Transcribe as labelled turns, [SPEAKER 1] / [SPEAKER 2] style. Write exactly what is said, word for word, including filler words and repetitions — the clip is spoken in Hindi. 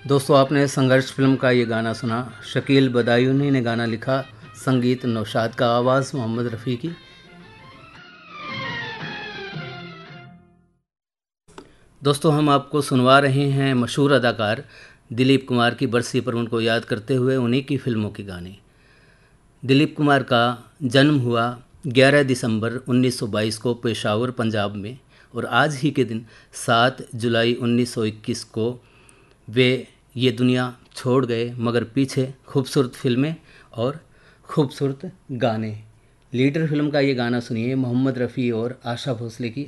[SPEAKER 1] दोस्तों, आपने संघर्ष फिल्म का ये गाना सुना। शकील बदायूनी ने गाना लिखा, संगीत नौशाद का, आवाज़ मोहम्मद रफ़ी की। दोस्तों, हम आपको सुनवा रहे हैं मशहूर अदाकार दिलीप कुमार की बरसी पर उनको याद करते हुए उन्हीं की फिल्मों के गाने। दिलीप कुमार का जन्म हुआ ग्यारह दिसंबर उन्नीस सौ बाईस को पेशावर, पंजाब में, और आज ही के दिन सात जुलाई उन्नीस सौ इक्कीस को वे ये दुनिया छोड़ गए, मगर पीछे खूबसूरत फिल्में और खूबसूरत गाने। लीडर फिल्म का ये गाना सुनिए, मोहम्मद रफ़ी और आशा भोसले की